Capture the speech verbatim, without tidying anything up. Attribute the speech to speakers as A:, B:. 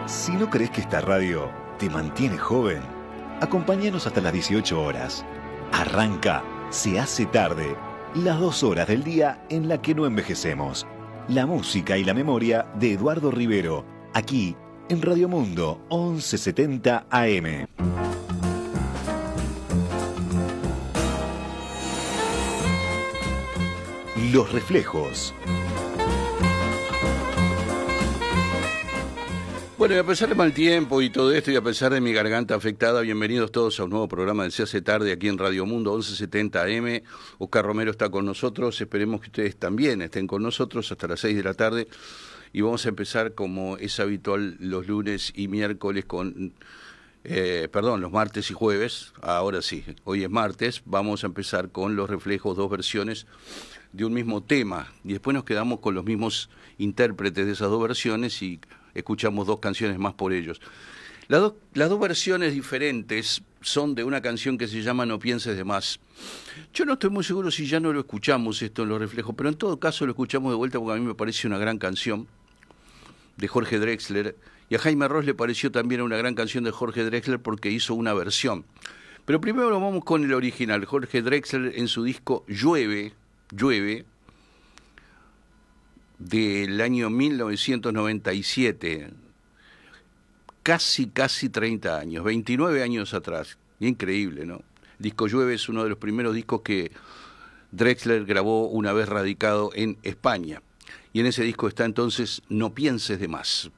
A: Si no crees que esta radio te mantiene joven, acompáñanos hasta las dieciocho horas. Arranca Se hace tarde, las dos horas del día en la que no envejecemos. La música y la memoria de Eduardo Rivero, aquí en Radio Mundo once setenta A M. Los reflejos.
B: Bueno, y a pesar del mal tiempo y todo esto, y a pesar de mi garganta afectada, bienvenidos todos a un nuevo programa de Se hace tarde aquí en Radio Mundo once setenta A M. Oscar Romero está con nosotros, esperemos que ustedes también estén con nosotros hasta las seis de la tarde. Y vamos a empezar, como es habitual, los lunes y miércoles con... Eh, perdón, los martes y jueves. Ahora sí, hoy es martes. Vamos a empezar con los reflejos, dos versiones de un mismo tema. Y después nos quedamos con los mismos intérpretes de esas dos versiones y escuchamos dos canciones más por ellos. Las, do, las dos versiones diferentes son de una canción que se llama No pienses de más. Yo no estoy muy seguro si ya no lo escuchamos esto en los reflejos, pero en todo caso lo escuchamos de vuelta porque a mí me parece una gran canción de Jorge Drexler, y a Jaime Ross le pareció también una gran canción de Jorge Drexler porque hizo una versión. Pero primero vamos con el original, Jorge Drexler en su disco Llueve, Llueve, del año mil novecientos noventa y siete, casi, casi treinta años, veintinueve años atrás, increíble, ¿no? El disco Llueve es uno de los primeros discos que Drexler grabó una vez radicado en España. Y en ese disco está entonces No pienses de más.